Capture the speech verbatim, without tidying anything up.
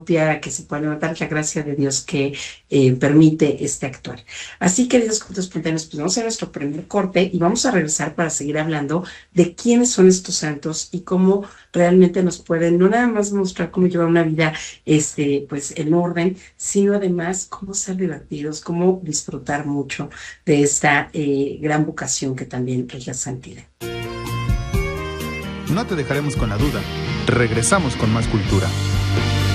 que se puede levantar, la gracia de Dios que eh, permite este actuar. Así, queridos cultos espontáneos, pues vamos a nuestro primer corte y vamos a regresar para seguir hablando de quiénes son estos santos y cómo realmente nos pueden no nada más mostrar cómo llevar una vida este, pues, en orden, sino además cómo ser divertidos, cómo disfrutar mucho de esta eh, gran vocación que también es la santidad. No te dejaremos con la duda. Regresamos con más cultura.